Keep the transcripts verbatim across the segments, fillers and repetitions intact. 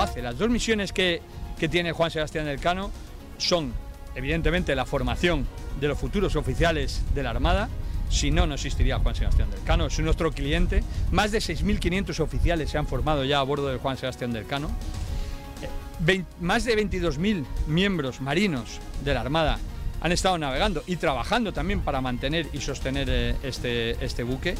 hace. Las dos misiones que, que tiene Juan Sebastián Elcano son, evidentemente, la formación de los futuros oficiales de la Armada. Si no, no existiría Juan Sebastián Elcano, es nuestro cliente. Más de seis mil quinientos oficiales se han formado ya a bordo de Juan Sebastián Elcano. veinte, más de veintidós mil miembros marinos de la Armada han estado navegando y trabajando también para mantener y sostener eh, este, este buque.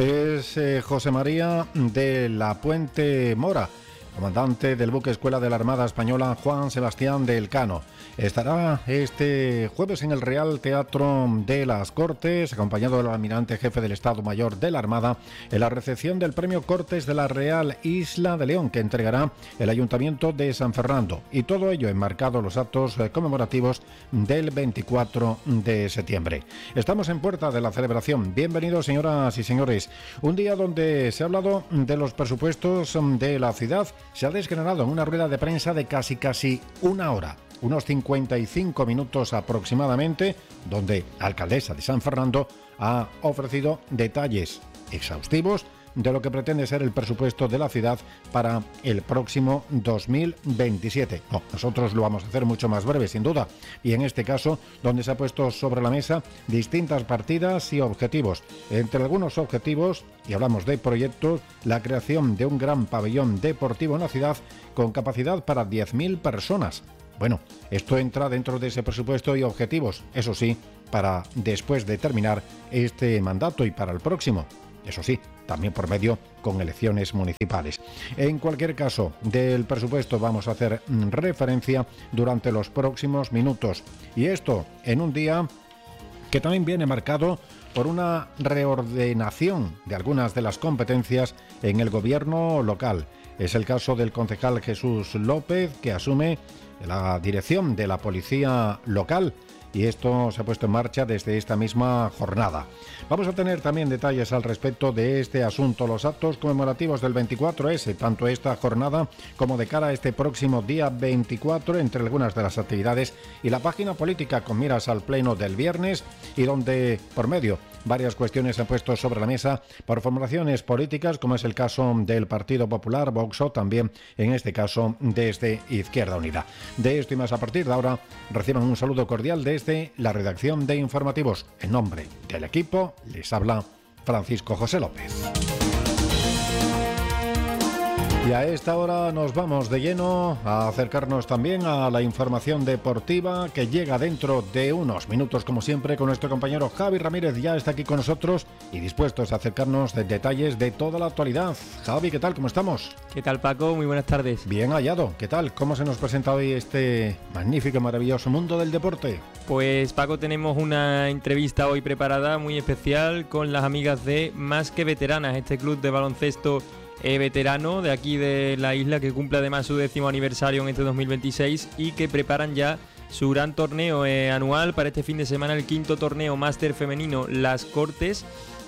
Es eh, José María de la Puente Mora, comandante del buque escuela de la Armada Española Juan Sebastián de Elcano. Estará este jueves en el Real Teatro de las Cortes, acompañado del almirante jefe del Estado Mayor de la Armada, en la recepción del Premio Cortes de la Real Isla de León, que entregará el Ayuntamiento de San Fernando. Y todo ello enmarcado en los actos conmemorativos del veinticuatro de septiembre. Estamos en puerta de la celebración. Bienvenidos, señoras y señores. Un día donde se ha hablado de los presupuestos de la ciudad. Se ha desgranado en una rueda de prensa de casi casi una hora. Unos cincuenta y cinco minutos aproximadamente, donde la alcaldesa de San Fernando ha ofrecido detalles exhaustivos de lo que pretende ser el presupuesto de la ciudad para el próximo dos mil veintisiete. No, nosotros lo vamos a hacer mucho más breve, sin duda, y en este caso, donde se ha puesto sobre la mesa distintas partidas y objetivos. Entre algunos objetivos, y hablamos de proyectos, la creación de un gran pabellón deportivo en la ciudad con capacidad para diez mil personas. Bueno, esto entra dentro de ese presupuesto y objetivos, eso sí, para después de terminar este mandato y para el próximo. Eso sí, también por medio con elecciones municipales. En cualquier caso, del presupuesto vamos a hacer referencia durante los próximos minutos. Y esto en un día que también viene marcado por una reordenación de algunas de las competencias en el gobierno local. Es el caso del concejal Jesús López, que asume la dirección de la policía local, y esto se ha puesto en marcha desde esta misma jornada. Vamos a tener también detalles al respecto de este asunto, los actos conmemorativos del veinticuatro ese, tanto esta jornada como de cara a este próximo día veinticuatro, entre algunas de las actividades, y la página política con miras al pleno del viernes, y donde por medio varias cuestiones se han puesto sobre la mesa por formaciones políticas, como es el caso del Partido Popular, Vox, o también en este caso desde Izquierda Unida. De esto y más a partir de ahora, reciban un saludo cordial desde la redacción de Informativos. En nombre del equipo les habla Francisco José López. Y a esta hora nos vamos de lleno a acercarnos también a la información deportiva, que llega dentro de unos minutos, como siempre, con nuestro compañero Javi Ramírez. Ya está aquí con nosotros y dispuestos a acercarnos de detalles de toda la actualidad. Javi, ¿qué tal? ¿Cómo estamos? ¿Qué tal, Paco? Muy buenas tardes. Bien hallado. ¿Qué tal? ¿Cómo se nos presenta hoy este magnífico y maravilloso mundo del deporte? Pues, Paco, tenemos una entrevista hoy preparada muy especial con las amigas de Más que Veteranas, este club de baloncesto Eh, veterano de aquí de la isla, que cumple además su décimo aniversario en este dos mil veintiséis y que preparan ya su gran torneo eh, anual para este fin de semana, el quinto torneo máster femenino Las Cortes.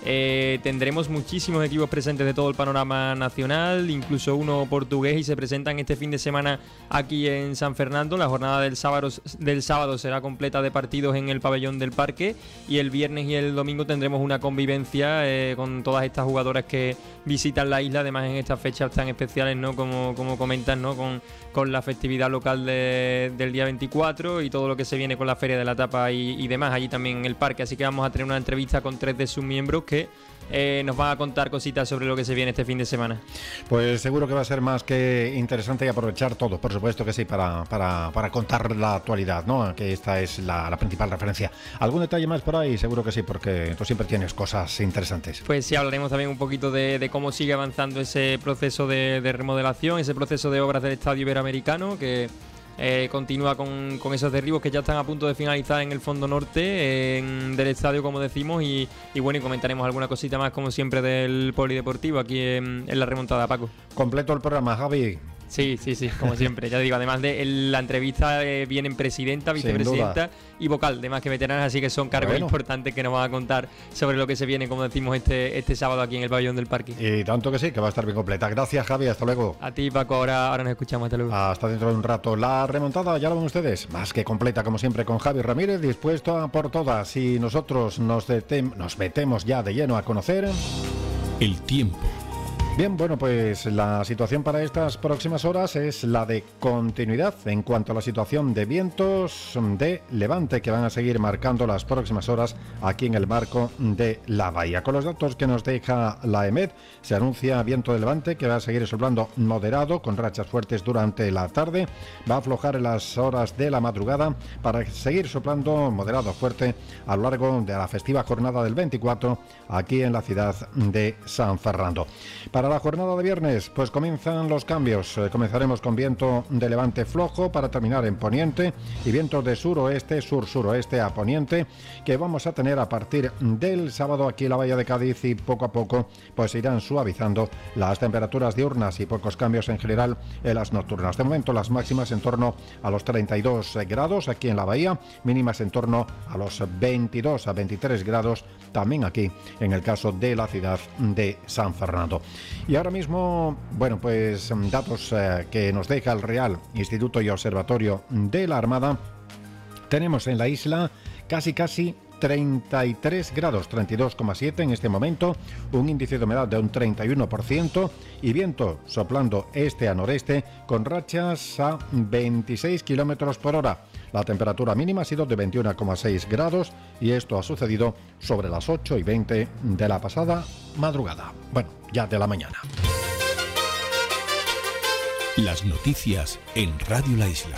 Eh, tendremos muchísimos equipos presentes de todo el panorama nacional, incluso uno portugués, y se presentan este fin de semana aquí en San Fernando. La jornada del sábado, del sábado será completa de partidos en el pabellón del parque, y el viernes y el domingo tendremos una convivencia eh, con todas estas jugadoras que visitan la isla, además en estas fechas tan especiales, ¿no? Como, como comentan, ¿no? Con, con la festividad local de, del día veinticuatro y todo lo que se viene con la Feria de la Tapa y, y demás allí también en el parque. Así que vamos a tener una entrevista con tres de sus miembros que eh, nos van a contar cositas sobre lo que se viene este fin de semana. Pues seguro que va a ser más que interesante, y aprovechar todo, por supuesto que sí, para, para, para contar la actualidad, ¿no? Que esta es la, la principal referencia. ¿Algún detalle más por ahí? Seguro que sí, porque tú siempre tienes cosas interesantes. Pues sí, hablaremos también un poquito de, de cómo sigue avanzando ese proceso de, de remodelación, ese proceso de obras del Estadio Iberoamericano, que Eh, continúa con, con esos derribos que ya están a punto de finalizar en el fondo norte eh, en, del estadio, como decimos, y, y bueno, y comentaremos alguna cosita más, como siempre, del polideportivo aquí en, en la remontada, Paco. Completo el programa, Javi. Sí, sí, sí, como siempre, ya digo, además de el, la entrevista eh, vienen presidenta, vicepresidenta y vocal de Más que Veteranas, así que son cargos bueno. importantes que nos van a contar sobre lo que se viene, como decimos, este, este sábado aquí en el pabellón del parque. Y tanto que sí, que va a estar bien completa. Gracias, Javi, hasta luego. A ti, Paco, ahora, ahora nos escuchamos, hasta luego. Hasta dentro de un rato. La remontada, ya lo ven ustedes, más que completa, como siempre, con Javi Ramírez, dispuesto a por todas, y nosotros nos, detem- nos metemos ya de lleno a conocer el tiempo. Bien, bueno, pues la situación para estas próximas horas es la de continuidad en cuanto a la situación de vientos de levante que van a seguir marcando las próximas horas aquí en el marco de la bahía. Con los datos que nos deja la EMET, se anuncia viento de levante que va a seguir soplando moderado con rachas fuertes durante la tarde, va a aflojar en las horas de la madrugada para seguir soplando moderado fuerte a lo largo de la festiva jornada del veinticuatro aquí en la ciudad de San Fernando. Para la jornada de viernes, pues comienzan los cambios. Eh, comenzaremos con viento de levante flojo para terminar en poniente y vientos de suroeste, sur-suroeste a poniente que vamos a tener a partir del sábado aquí en la bahía de Cádiz y poco a poco pues irán suavizando las temperaturas diurnas y pocos cambios en general en las nocturnas. De momento las máximas en torno a los treinta y dos grados aquí en la bahía, mínimas en torno a los veintidós a veintitrés grados también aquí en el caso de la ciudad de San Fernando. Y ahora mismo, bueno, pues datos eh, que nos deja el Real Instituto y Observatorio de la Armada. Tenemos en la isla casi casi treinta y tres grados, treinta y dos coma siete en este momento, un índice de humedad de un treinta y uno por ciento y viento soplando este a noreste con rachas a veintiséis kilómetros por hora. La temperatura mínima ha sido de veintiuno coma seis grados y esto ha sucedido sobre las ocho y veinte de la pasada madrugada. Bueno, ya de la mañana. Las noticias en Radio La Isla.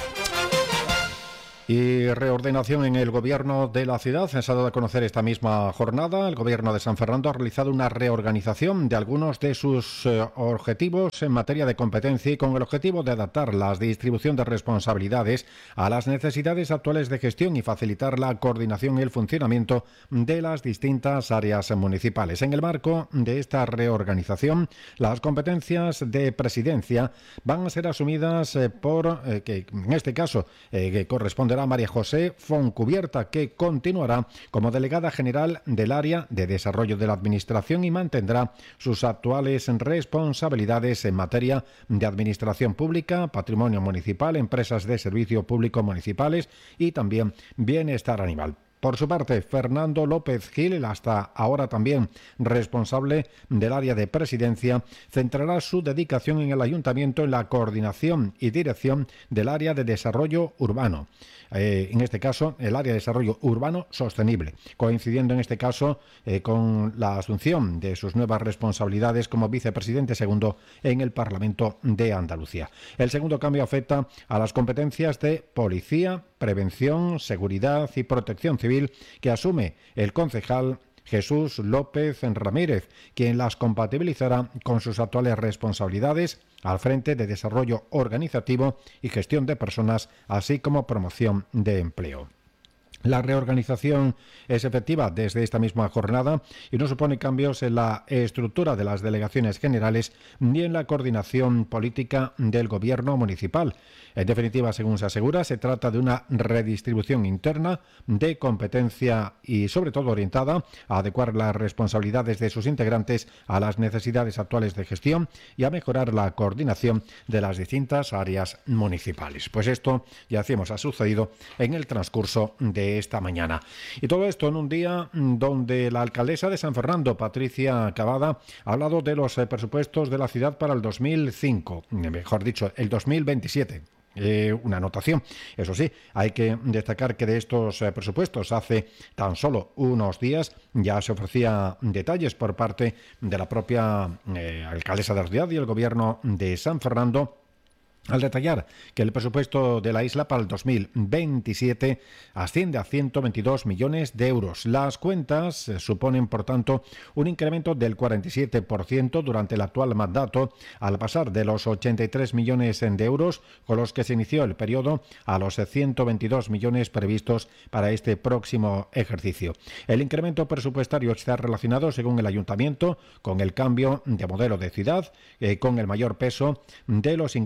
Y reordenación en el gobierno de la ciudad. Se ha dado a conocer esta misma jornada. El gobierno de San Fernando ha realizado una reorganización de algunos de sus eh, objetivos en materia de competencia y con el objetivo de adaptar la distribución de responsabilidades a las necesidades actuales de gestión y facilitar la coordinación y el funcionamiento de las distintas áreas municipales. En el marco de esta reorganización, las competencias de presidencia van a ser asumidas eh, por, eh, que en este caso, eh, que corresponde a María José Foncubierta, que continuará como delegada general del área de desarrollo de la Administración y mantendrá sus actuales responsabilidades en materia de administración pública, patrimonio municipal, empresas de servicio público municipales y también bienestar animal. Por su parte, Fernando López Gil, el hasta ahora también responsable del área de presidencia, centrará su dedicación en el ayuntamiento en la coordinación y dirección del área de desarrollo urbano. Eh, en este caso, el área de desarrollo urbano sostenible, coincidiendo en este caso eh, con la asunción de sus nuevas responsabilidades como vicepresidente segundo en el Parlamento de Andalucía. El segundo cambio afecta a las competencias de policía, prevención, seguridad y protección civil que asume el concejal Jesús López Ramírez, quien las compatibilizará con sus actuales responsabilidades al frente de desarrollo organizativo y gestión de personas, así como promoción de empleo. La reorganización es efectiva desde esta misma jornada y no supone cambios en la estructura de las delegaciones generales ni en la coordinación política del gobierno municipal. En definitiva, según se asegura, se trata de una redistribución interna de competencia y sobre todo orientada a adecuar las responsabilidades de sus integrantes a las necesidades actuales de gestión y a mejorar la coordinación de las distintas áreas municipales. Pues esto, ya decíamos, ha sucedido en el transcurso de esta mañana. Y todo esto en un día donde la alcaldesa de San Fernando, Patricia Cavada, ha hablado de los eh, presupuestos de la ciudad para el dos mil cinco, mejor dicho, el dos mil veintisiete. Eh, una anotación. Eso sí, hay que destacar que de estos eh, presupuestos hace tan solo unos días ya se ofrecía detalles por parte de la propia eh, alcaldesa de la ciudad y el gobierno de San Fernando, al detallar que el presupuesto de la isla para el dos mil veintisiete asciende a ciento veintidós millones de euros. Las cuentas suponen, por tanto, un incremento del cuarenta y siete por ciento durante el actual mandato, al pasar de los ochenta y tres millones de euros con los que se inició el periodo a los ciento veintidós millones previstos para este próximo ejercicio. El incremento presupuestario está relacionado, según el ayuntamiento, con el cambio de modelo de ciudad, eh, con el mayor peso de los ingresos vinculados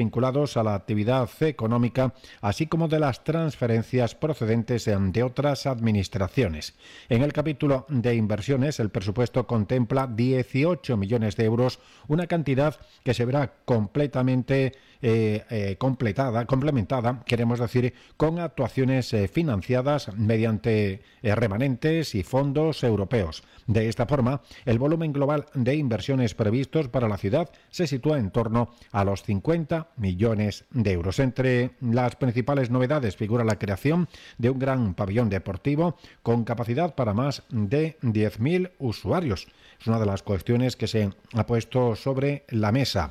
vinculados a la actividad económica, así como de las transferencias procedentes de otras administraciones. En el capítulo de inversiones, el presupuesto contempla dieciocho millones de euros, una cantidad que se verá completamente eh, eh, completada, complementada, queremos decir, con actuaciones eh, financiadas mediante eh, remanentes y fondos europeos. De esta forma, el volumen global de inversiones previstos para la ciudad se sitúa en torno a los cincuenta millones de euros. Entre las principales novedades figura la creación de un gran pabellón deportivo con capacidad para más de diez mil usuarios. Es una de las cuestiones que se ha puesto sobre la mesa.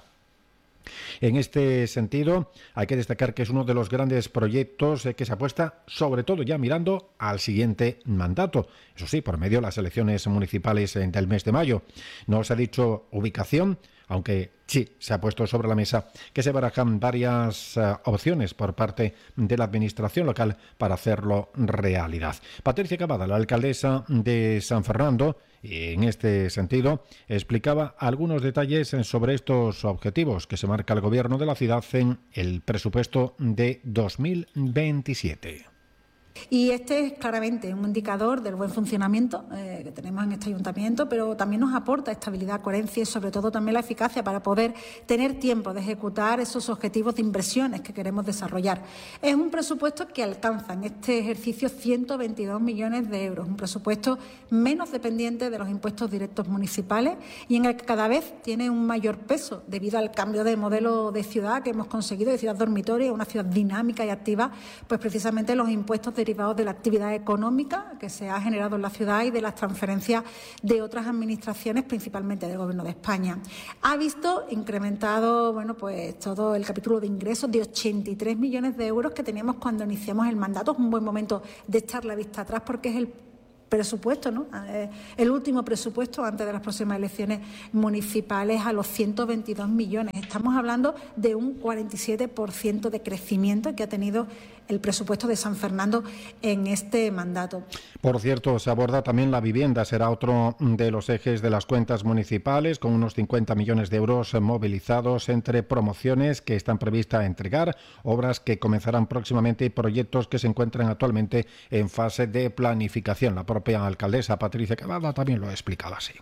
En este sentido, hay que destacar que es uno de los grandes proyectos que se apuesta, sobre todo ya mirando al siguiente mandato. Eso sí, por medio de las elecciones municipales del mes de mayo. No se ha dicho ubicación, aunque sí se ha puesto sobre la mesa que se barajan varias uh, opciones por parte de la administración local para hacerlo realidad. Patricia Cavada, la alcaldesa de San Fernando, y en este sentido explicaba algunos detalles sobre estos objetivos que se marca el gobierno de la ciudad en el presupuesto de dos mil veintisiete. Y este es claramente un indicador del buen funcionamiento eh, que tenemos en este ayuntamiento, pero también nos aporta estabilidad, coherencia y sobre todo también la eficacia para poder tener tiempo de ejecutar esos objetivos de inversiones que queremos desarrollar. Es un presupuesto que alcanza en este ejercicio ciento veintidós millones de euros, un presupuesto menos dependiente de los impuestos directos municipales y en el que cada vez tiene un mayor peso debido al cambio de modelo de ciudad que hemos conseguido, de ciudad dormitoria, una ciudad dinámica y activa, pues precisamente los impuestos de derivados de la actividad económica que se ha generado en la ciudad y de las transferencias de otras administraciones, principalmente del Gobierno de España. Ha visto incrementado, bueno, pues todo el capítulo de ingresos de ochenta y tres millones de euros que teníamos cuando iniciamos el mandato. Es un buen momento de echar la vista atrás porque es el presupuesto, ¿no? El último presupuesto antes de las próximas elecciones municipales a los ciento veintidós millones. Estamos hablando de un cuarenta y siete por ciento de crecimiento que ha tenido el presupuesto de San Fernando en este mandato. Por cierto, se aborda también la vivienda, será otro de los ejes de las cuentas municipales, con unos cincuenta millones de euros movilizados entre promociones que están previstas entregar, obras que comenzarán próximamente y proyectos que se encuentran actualmente en fase de planificación. La propia alcaldesa Patricia Cavada también lo ha explicado así.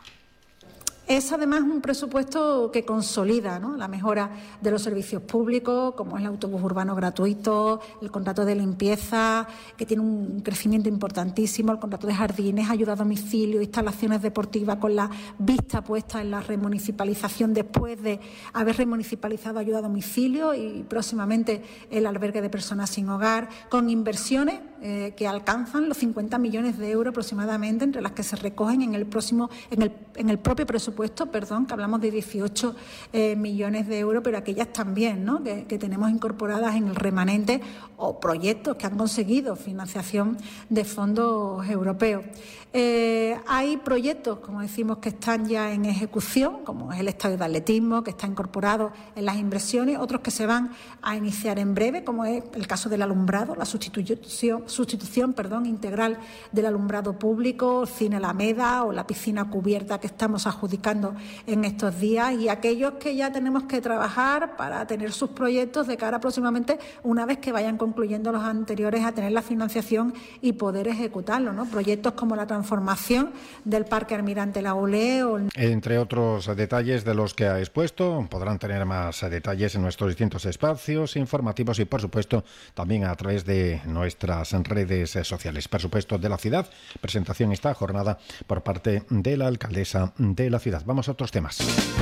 Es además un presupuesto que consolida, ¿no?, la mejora de los servicios públicos, como es el autobús urbano gratuito, el contrato de limpieza, que tiene un crecimiento importantísimo, el contrato de jardines, ayuda a domicilio, instalaciones deportivas con la vista puesta en la remunicipalización después de haber remunicipalizado ayuda a domicilio y próximamente el albergue de personas sin hogar, con inversiones eh, que alcanzan los cincuenta millones de euros aproximadamente, entre las que se recogen en el próximo, en el, en el propio presupuesto. Perdón, que hablamos de dieciocho eh, millones de euros, pero aquellas también, ¿no?, que, que tenemos incorporadas en el remanente o proyectos que han conseguido financiación de fondos europeos. Eh, hay proyectos, como decimos, que están ya en ejecución, como es el estadio de atletismo, que está incorporado en las inversiones, otros que se van a iniciar en breve, como es el caso del alumbrado, la sustitución, sustitución perdón, integral del alumbrado público, Cine Alameda o la piscina cubierta que estamos adjudicando en estos días, y aquellos que ya tenemos que trabajar para tener sus proyectos de cara próximamente, una vez que vayan concluyendo los anteriores, a tener la financiación y poder ejecutarlo, ¿no? Proyectos como la transformación del Parque Almirante Laulé. O... Entre otros detalles de los que ha expuesto, podrán tener más detalles en nuestros distintos espacios informativos y, por supuesto, también a través de nuestras redes sociales. Presupuesto de la ciudad, presentación esta jornada por parte de la alcaldesa de la ciudad. Vamos a otros temas.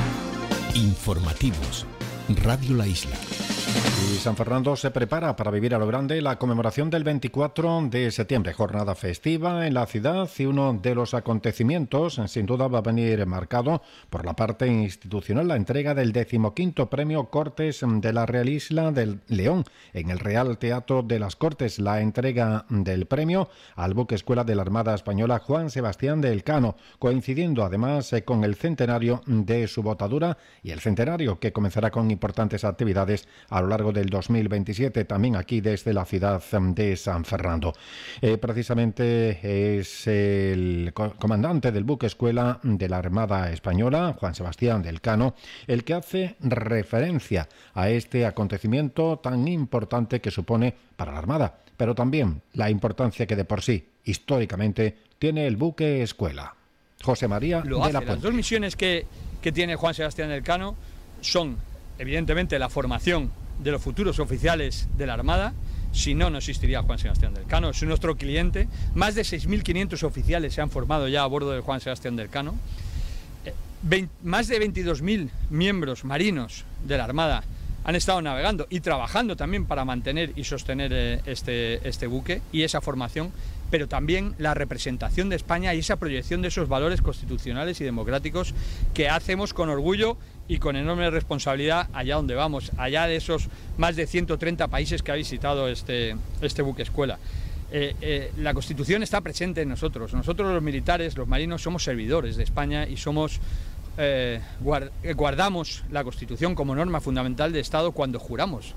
Informativos. Radio La Isla. Y San Fernando se prepara para vivir a lo grande la conmemoración del veinticuatro de septiembre, jornada festiva en la ciudad, y uno de los acontecimientos sin duda va a venir marcado por la parte institucional, la entrega del decimoquinto premio Cortes de la Real Isla del León en el Real Teatro de las Cortes, la entrega del premio al buque escuela de la Armada Española Juan Sebastián de Elcano, coincidiendo además con el centenario de su botadura y el centenario que comenzará con importantes actividades a lo largo largo del dos mil veintisiete, también aquí desde la ciudad de San Fernando. Eh, precisamente es el comandante del buque escuela de la Armada Española, Juan Sebastián del Cano, el que hace referencia a este acontecimiento tan importante que supone para la Armada, pero también la importancia que de por sí, históricamente, tiene el buque escuela. José María Lo de hace. la Puente. Las dos misiones que, que tiene Juan Sebastián del Cano son, evidentemente, la formación de los futuros oficiales de la Armada. Si no, no existiría Juan Sebastián del Cano. Es nuestro cliente. Más de seis mil quinientos oficiales se han formado ya a bordo de Juan Sebastián del Cano. Eh, veinte, más de veintidós mil miembros marinos de la Armada han estado navegando y trabajando también para mantener y sostener eh, este, este buque y esa formación, pero también la representación de España y esa proyección de esos valores constitucionales y democráticos que hacemos con orgullo y con enorme responsabilidad allá donde vamos, allá de esos más de ciento treinta países que ha visitado este, este buque escuela. Eh, eh, la Constitución está presente en nosotros. Nosotros los militares, los marinos, somos servidores de España y somos... Eh, guardamos la Constitución como norma fundamental de Estado cuando juramos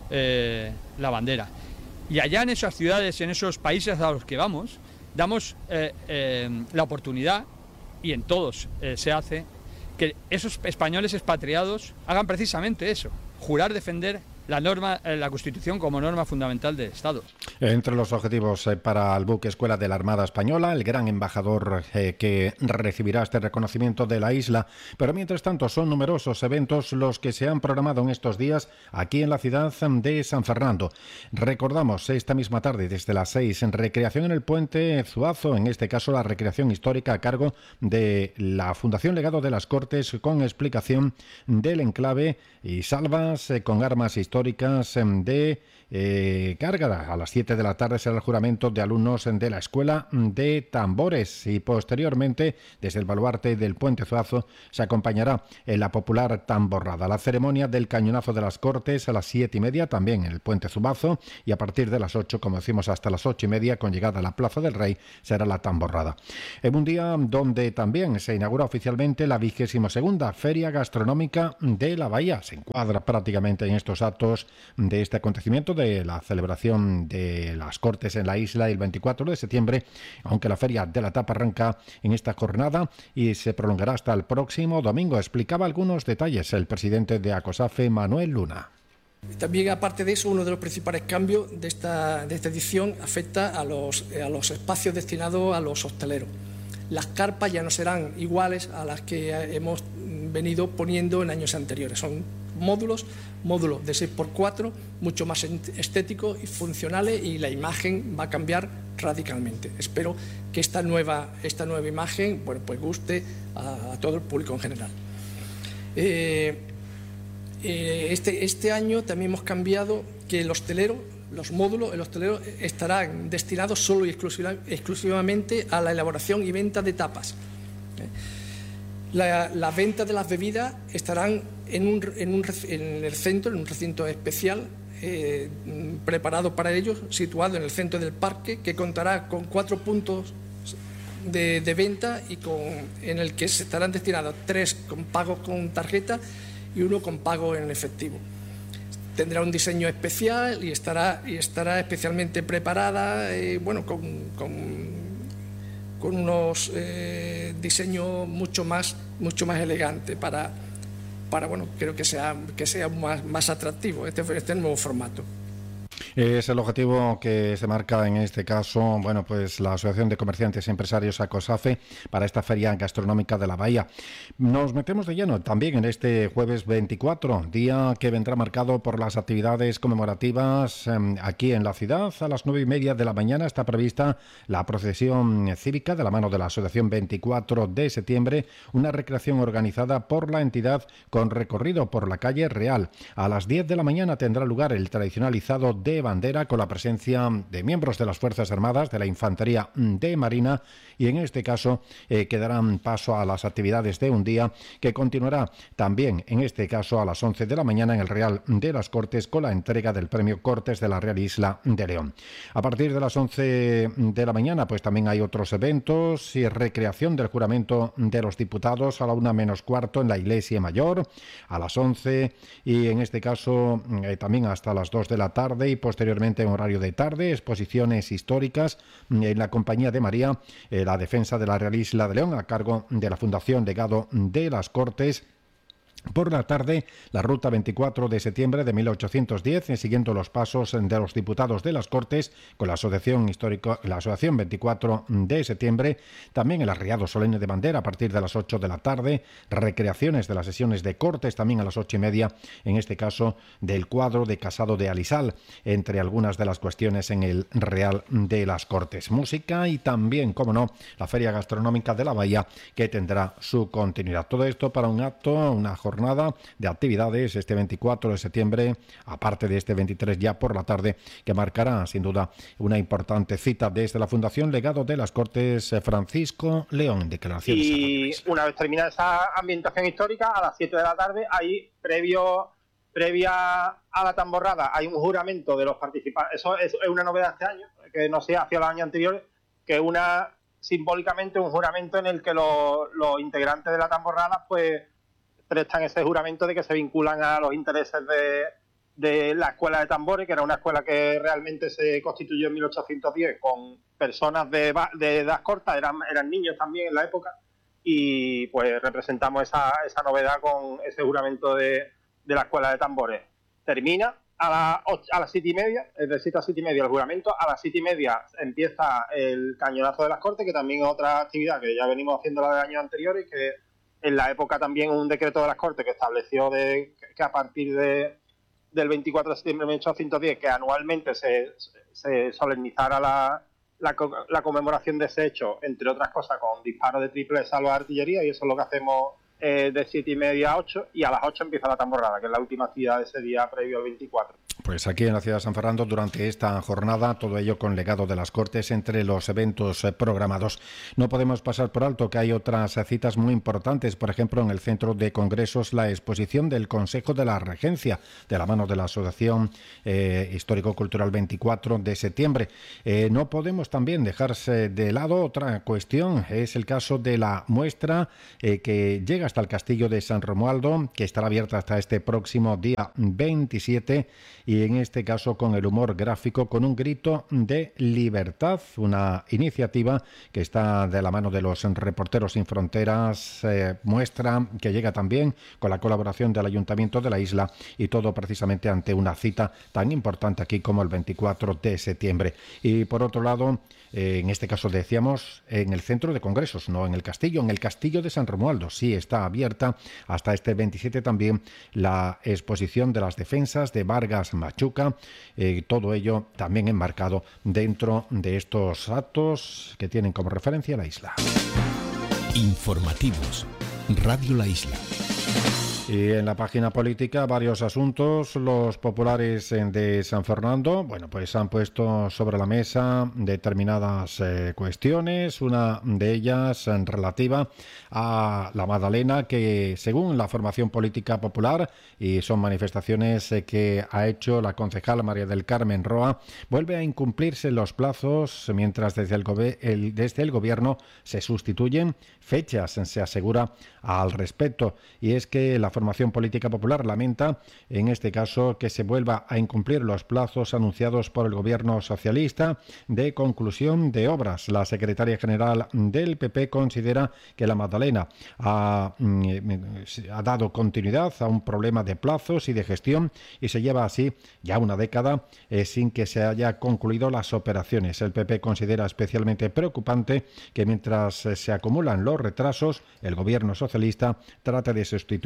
eh, la bandera. Y allá en esas ciudades, en esos países a los que vamos, damos eh, eh, la oportunidad, y en todos eh, se hace, que esos españoles expatriados hagan precisamente eso, jurar defender la norma, la Constitución como norma fundamental del Estado. Entre los objetivos eh, para el buque escuela de la Armada Española, el gran embajador eh, que recibirá este reconocimiento de la isla, pero mientras tanto son numerosos eventos los que se han programado en estos días aquí en la ciudad de San Fernando. Recordamos esta misma tarde desde las seis en recreación en el Puente Zuazo, en este caso la recreación histórica a cargo de la Fundación Legado de las Cortes, con explicación del enclave y salvas eh, con armas históricas históricas de eh, carga. A las siete de la tarde será el juramento de alumnos de la Escuela de Tambores y posteriormente desde el baluarte del Puente Zuazo se acompañará en la popular tamborrada. La ceremonia del cañonazo de las Cortes a las siete y media también en el Puente Zuazo, y a partir de las ocho, como decimos, hasta las ocho y media con llegada a la Plaza del Rey será la tamborrada. En un día donde también se inaugura oficialmente la vigésima segunda Feria Gastronómica de la Bahía. Se encuadra prácticamente en estos actos de este acontecimiento de la celebración de las Cortes en la isla el veinticuatro de septiembre, aunque la Feria de la Tapa arranca en esta jornada y se prolongará hasta el próximo domingo. Explicaba algunos detalles el presidente de ACOSAFE, Manuel Luna. También, aparte de eso, uno de los principales cambios de esta, de esta edición afecta a los, a los espacios destinados a los hosteleros. Las carpas ya no serán iguales a las que hemos venido poniendo en años anteriores. Son módulos, módulos de seis por cuatro, mucho más estéticos y funcionales, y la imagen va a cambiar radicalmente. Espero que esta nueva, esta nueva imagen, bueno, pues guste a, a todo el público en general. Eh, eh, este, este año también hemos cambiado que el hostelero, los módulos, el hostelero estarán destinados solo y exclusiva, exclusivamente a la elaboración y venta de tapas. La, la venta de las bebidas estarán en, un, en, un, en el centro, en un recinto especial eh, preparado para ellos, situado en el centro del parque, que contará con cuatro puntos de, de venta y con, en el que se estarán destinados tres con pagos con tarjeta y uno con pago en efectivo. Tendrá un diseño especial y estará, y estará especialmente preparada, eh, bueno, con, con con unos eh, diseños mucho más, mucho más elegantes para, para bueno, creo que sea, que sea más, más atractivo este, este nuevo formato. Es el objetivo que se marca en este caso, bueno, pues la Asociación de Comerciantes y Empresarios ACOSAFE para esta Feria Gastronómica de la Bahía. Nos metemos de lleno también en este jueves veinticuatro, día que vendrá marcado por las actividades conmemorativas eh, aquí en la ciudad. A las nueve y media de la mañana está prevista la procesión cívica de la mano de la Asociación veinticuatro de septiembre, una recreación organizada por la entidad con recorrido por la calle Real. A las diez de la mañana tendrá lugar el tradicional izado de bandera con la presencia de miembros de las Fuerzas Armadas, de la Infantería de Marina, y en este caso eh, que darán paso a las actividades de un día que continuará también, en este caso, a las once de la mañana en el Real de las Cortes con la entrega del Premio Cortes de la Real Isla de León. A partir de las once de la mañana, pues también hay otros eventos y recreación del juramento de los diputados a la una menos cuarto en la Iglesia Mayor, a las once y en este caso eh, también hasta las dos de la tarde y posteriormente en horario de tarde, exposiciones históricas en la Compañía de María, eh, la defensa de la Real Isla de León a cargo de la Fundación Legado de las Cortes. Por la tarde, la ruta veinticuatro de septiembre de mil ochocientos diez, siguiendo los pasos de los diputados de las Cortes con la Asociación Histórica, la Asociación veinticuatro de septiembre, también el arriado solemne de bandera a partir de las ocho de la tarde, recreaciones de las sesiones de Cortes también a las ocho y media, en este caso del cuadro de Casado de Alisal, entre algunas de las cuestiones en el Real de las Cortes. Música y también, como no, la Feria Gastronómica de la Bahía, que tendrá su continuidad. Todo esto para un acto, una jornada jornada de actividades este veinticuatro de septiembre, aparte de este veintitrés ya por la tarde, que marcará sin duda una importante cita desde la Fundación Legado de las Cortes. Francisco León, declaraciones. Y una vez terminada esa ambientación histórica, a las siete de la tarde, hay previo previa a la tamborrada, hay un juramento de los participantes. Eso es una novedad este año, que no se hacía los años anteriores, que una simbólicamente un juramento en el que los, los integrantes de la tamborrada pues prestan ese juramento de que se vinculan a los intereses de, de la Escuela de Tambores, que era una escuela que realmente se constituyó en mil ochocientos diez con personas de, de edad corta, eran, eran niños también en la época, y pues representamos esa, esa novedad con ese juramento de, de la Escuela de Tambores. Termina a, la, a las siete y media, es decir, a las siete y media el juramento, a las siete y media empieza el cañonazo de las Cortes, que también es otra actividad que ya venimos haciendo la de años anteriores, que en la época también un decreto de las Cortes que estableció de, que a partir de, del veinticuatro de septiembre de mil ochocientos diez, que anualmente se, se solemnizara la, la, la conmemoración de ese hecho, entre otras cosas con disparos de triple salvo de artillería, y eso es lo que hacemos eh, de siete y media a ocho, y a las ocho empieza la tamborrada, que es la última actividad de ese día previo al veinticuatro. Pues aquí en la ciudad de San Fernando, durante esta jornada, todo ello con Legado de las Cortes entre los eventos eh, programados. No podemos pasar por alto que hay otras eh, citas muy importantes, por ejemplo, en el Centro de Congresos, la exposición del Consejo de la Regencia, de la mano de la Asociación eh, Histórico-Cultural veinticuatro de septiembre. Eh, no podemos también dejarse de lado otra cuestión, es el caso de la muestra eh, que llega hasta el Castillo de San Romualdo, que estará abierta hasta este próximo día veintisiete, y en este caso con el humor gráfico, con un grito de libertad, una iniciativa que está de la mano de los Reporteros Sin Fronteras, eh, muestra que llega también con la colaboración del Ayuntamiento de la isla, y todo precisamente ante una cita tan importante aquí como el veinticuatro de septiembre. Y por otro lado, eh, en este caso decíamos en el Centro de Congresos, no en el Castillo, en el Castillo de San Romualdo, sí está abierta hasta este veintisiete también la exposición de las defensas de Vargas Machuca, eh, todo ello también enmarcado dentro de estos actos que tienen como referencia la isla. Informativos, Radio La Isla. Y en la página política, varios asuntos. Los populares de San Fernando, bueno, pues han puesto sobre la mesa determinadas eh, cuestiones, una de ellas eh, relativa a la Magdalena, que según la formación política popular, y son manifestaciones eh, que ha hecho la concejal María del Carmen Roa, vuelve a incumplirse los plazos, mientras desde el, gobe- el, desde el gobierno se sustituyen fechas, se asegura al respecto. Y es que la formación política popular lamenta, en este caso, que se vuelva a incumplir los plazos anunciados por el gobierno socialista de conclusión de obras. La secretaria general del P P considera que la Magdalena ha, ha dado continuidad a un problema de plazos y de gestión, y se lleva así ya una década eh, sin que se haya concluido las operaciones. El P P considera especialmente preocupante que mientras eh, se acumulan los retrasos, el gobierno socialista trata de sustituir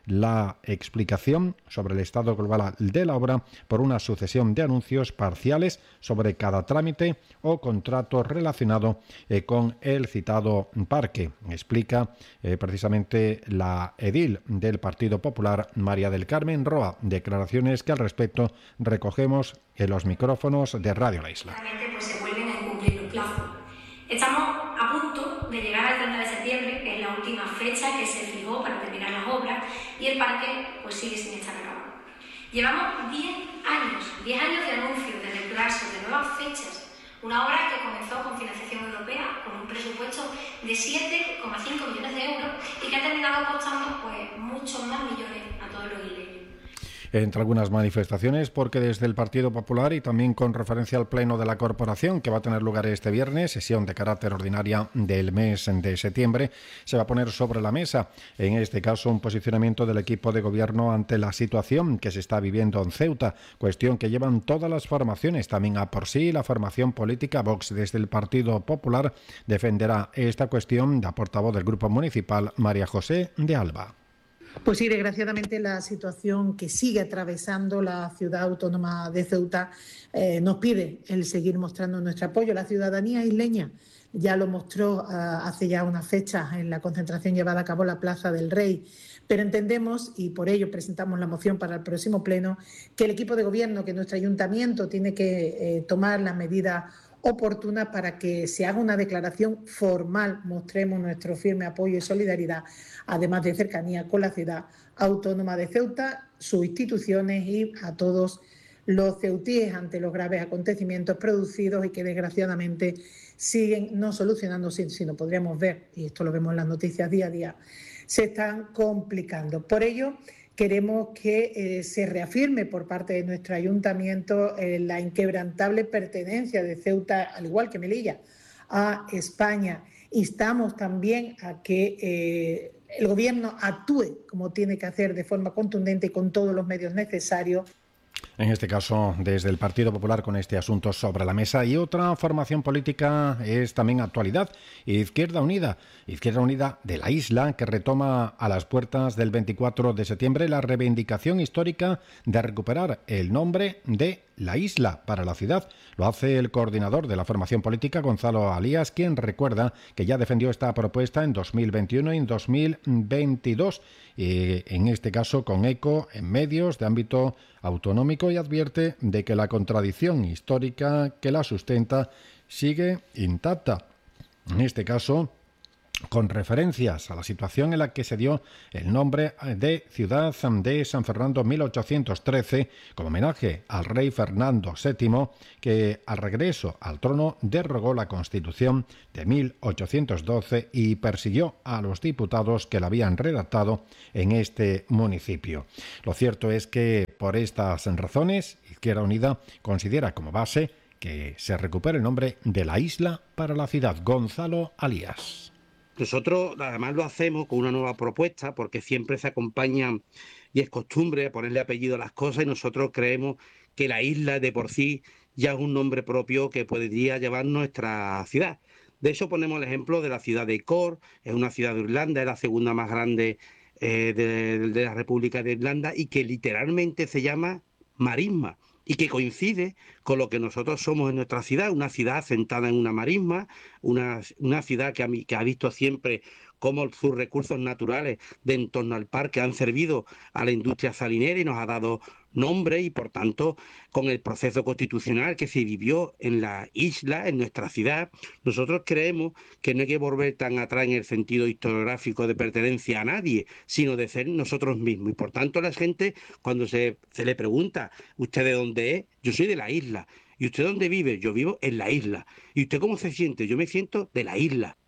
la explicación sobre el estado global de la obra por una sucesión de anuncios parciales sobre cada trámite o contrato relacionado eh, con el citado parque. Explica eh, precisamente la edil del Partido Popular, María del Carmen Roa, declaraciones que al respecto recogemos en los micrófonos de Radio La Isla. Pues se vuelven a incumplir los plazos. Estamos a punto de llegar al treinta de septiembre, que es la última fecha que se fijó para terminar las obras, y el parque pues sigue sin estar acabado. Llevamos diez años, diez años de anuncios, de retrasos, de nuevas fechas. Una obra que comenzó con financiación europea, con un presupuesto de siete coma cinco millones de euros y que ha terminado costando pues muchos más millones a todos los isleños. Entre algunas manifestaciones, porque desde el Partido Popular y también con referencia al Pleno de la Corporación, que va a tener lugar este viernes, sesión de carácter ordinaria del mes de septiembre, se va a poner sobre la mesa, en este caso, un posicionamiento del equipo de gobierno ante la situación que se está viviendo en Ceuta, cuestión que llevan todas las formaciones, también a por sí la formación política. Vox, desde el Partido Popular, defenderá esta cuestión. La portavoz del Grupo Municipal, María José de Alba. Pues sí, desgraciadamente la situación que sigue atravesando la ciudad autónoma de Ceuta eh, nos pide el seguir mostrando nuestro apoyo. La ciudadanía isleña ya lo mostró uh, hace ya unas fechas en la concentración llevada a cabo en la Plaza del Rey, pero entendemos, y por ello presentamos la moción para el próximo pleno, que el equipo de gobierno, que nuestro ayuntamiento tiene que eh, tomar las medidas oportuna para que se haga una declaración formal, mostremos nuestro firme apoyo y solidaridad, además de cercanía con la ciudad autónoma de Ceuta, sus instituciones y a todos los ceutíes ante los graves acontecimientos producidos y que desgraciadamente siguen no solucionándose, sino podríamos ver, y esto lo vemos en las noticias día a día, se están complicando. Por ello, queremos que eh, se reafirme por parte de nuestro ayuntamiento eh, la inquebrantable pertenencia de Ceuta, al igual que Melilla, a España. Instamos también a que eh, el Gobierno actúe como tiene que hacer de forma contundente y con todos los medios necesarios. En este caso, desde el Partido Popular, con este asunto sobre la mesa. Y otra formación política es también actualidad, Izquierda Unida. Izquierda Unida de la isla, que retoma a las puertas del veinticuatro de septiembre la reivindicación histórica de recuperar el nombre de la isla para la ciudad. Lo hace el coordinador de la formación política, Gonzalo Alías, quien recuerda que ya defendió esta propuesta en dos mil veintiuno y en dos mil veintidós, y en este caso con eco en medios de ámbito autonómico, y advierte de que la contradicción histórica que la sustenta sigue intacta. En este caso, con referencias a la situación en la que se dio el nombre de Ciudad de San Fernando mil ochocientos trece, como homenaje al rey Fernando séptimo, que al regreso al trono derogó la Constitución de mil ochocientos doce y persiguió a los diputados que la habían redactado en este municipio. Lo cierto es que por estas razones, Izquierda Unida considera como base que se recupere el nombre de la isla para la ciudad. Gonzalo Alías. Nosotros además lo hacemos con una nueva propuesta, porque siempre se acompañan y es costumbre ponerle apellido a las cosas, y nosotros creemos que la isla de por sí ya es un nombre propio que podría llevar nuestra ciudad. De hecho, ponemos el ejemplo de la ciudad de Cork, es una ciudad de Irlanda, es la segunda más grande eh, de, de la República de Irlanda, y que literalmente se llama marisma, y que coincide con lo que nosotros somos en nuestra ciudad, una ciudad asentada en una marisma, una, una ciudad que ha, que ha visto siempre cómo sus recursos naturales de en torno al parque han servido a la industria salinera y nos ha dado nombre, y por tanto con el proceso constitucional que se vivió en la isla, en nuestra ciudad, nosotros creemos que no hay que volver tan atrás en el sentido historiográfico de pertenencia a nadie, sino de ser nosotros mismos. Y por tanto la gente, cuando se, se le pregunta, ¿usted de dónde es? Yo soy de la isla. ¿Y usted dónde vive? Yo vivo en la isla. ¿Y usted cómo se siente? Yo me siento de la isla.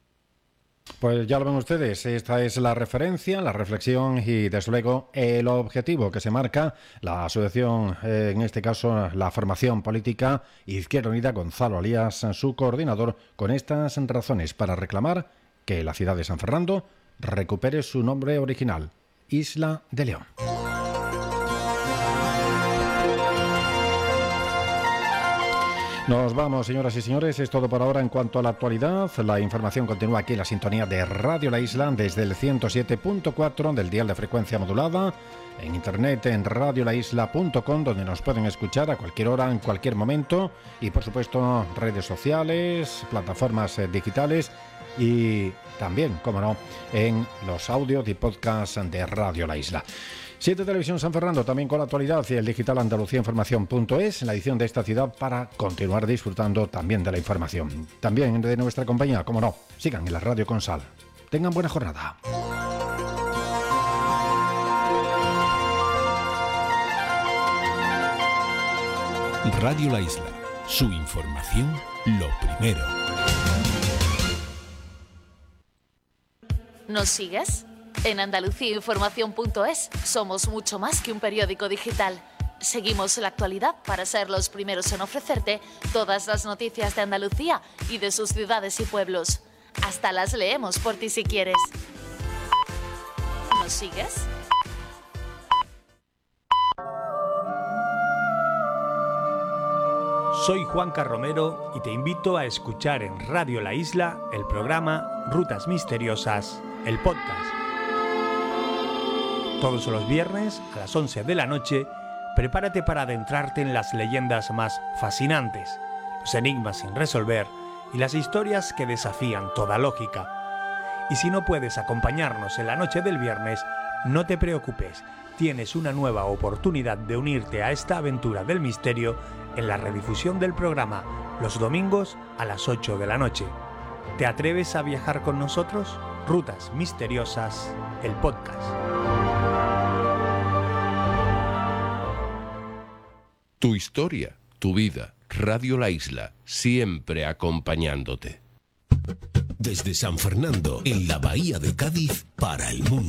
Pues ya lo ven ustedes, esta es la referencia, la reflexión y desde luego el objetivo que se marca la asociación, eh, en este caso la formación política Izquierda Unida, Gonzalo Alías, su coordinador, con estas razones para reclamar que la ciudad de San Fernando recupere su nombre original, Isla de León. Nos vamos, señoras y señores, es todo por ahora en cuanto a la actualidad. La información continúa aquí en la sintonía de Radio La Isla desde el ciento siete punto cuatro del dial de frecuencia modulada, en internet en radio la isla punto com, donde nos pueden escuchar a cualquier hora, en cualquier momento, y por supuesto redes sociales, plataformas eh, digitales y también, como no, en los audios y podcasts de Radio La Isla. siete Televisión San Fernando, también con la actualidad, y el digital Andalucía Información punto es, la edición de esta ciudad para continuar disfrutando también de la información. También de nuestra compañía, como no, sigan en la radio con Sal. Tengan buena jornada. Radio La Isla, su información, lo primero. ¿Nos sigues? En Andalucía Información punto es somos mucho más que un periódico digital. Seguimos la actualidad para ser los primeros en ofrecerte todas las noticias de Andalucía y de sus ciudades y pueblos. Hasta las leemos por ti si quieres. ¿Nos sigues? Soy Juanca Romero y te invito a escuchar en Radio La Isla el programa Rutas Misteriosas, el podcast. Todos los viernes a las once de la noche, prepárate para adentrarte en las leyendas más fascinantes, los enigmas sin resolver y las historias que desafían toda lógica. Y si no puedes acompañarnos en la noche del viernes, no te preocupes, tienes una nueva oportunidad de unirte a esta aventura del misterio en la redifusión del programa los domingos a las ocho de la noche. ¿Te atreves a viajar con nosotros? Rutas Misteriosas, el podcast. Tu historia, tu vida, Radio La Isla, siempre acompañándote. Desde San Fernando, en la Bahía de Cádiz, para el mundo.